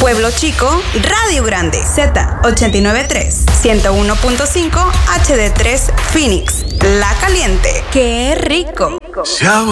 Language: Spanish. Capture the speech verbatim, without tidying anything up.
Pueblo Chico, Radio Grande, Z ochenta y nueve punto tres, ciento uno punto cinco, H D tres Phoenix, La Caliente. ¡Qué rico! Se ha